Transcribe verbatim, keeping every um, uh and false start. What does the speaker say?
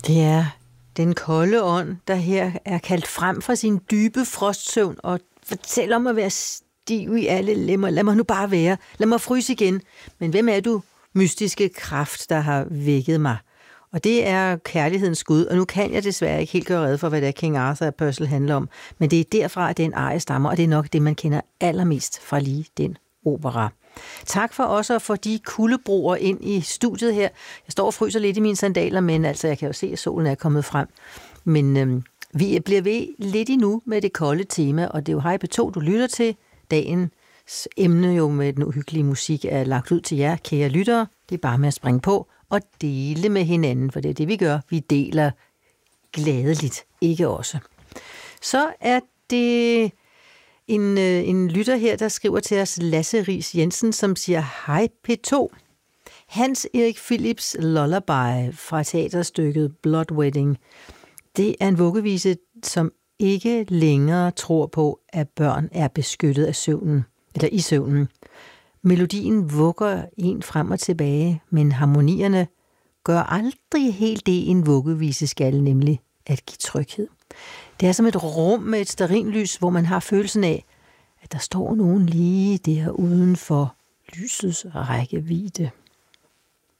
Det er den kolde ånd, der her er kaldt frem fra sin dybe frostsøvn og fortæller om at være stiv i alle lemmer. Lad mig nu bare være. Lad mig fryse igen. Men hvem er du, mystiske kraft, der har vækket mig? Og det er kærlighedens Gud, og nu kan jeg desværre ikke helt gøre rede for, hvad det er King Arthur Purcell handler om. Men det er derfra, at den arie stammer, og det er nok det, man kender allermest fra lige den opera. Tak for også at få de kuldebroer ind i studiet her. Jeg står og fryser lidt i mine sandaler, men altså, jeg kan jo se, at solen er kommet frem. Men øhm, vi bliver ved lidt endnu med det kolde tema, og det er jo Hej P to, du lytter til. Dagens emne jo med den uhyggelige musik er lagt ud til jer, kære lyttere. Det er bare med at springe på og dele med hinanden, for det er det, vi gør. Vi deler gladeligt, ikke også. Så er det en, en lytter her, der skriver til os, Lasse Ries Jensen, som siger, Hej P to. Hans Erik Philips Lullaby fra teaterstykket Blood Wedding. Det er en vuggevise, som ikke længere tror på, at børn er beskyttet af søvnen, eller i søvnen. Melodien vugger en frem og tilbage, men harmonierne gør aldrig helt det, en vuggevise skal, nemlig at give tryghed. Det er som et rum med et stearinlys, hvor man har følelsen af, at der står nogen lige der uden for lysets rækkevidde.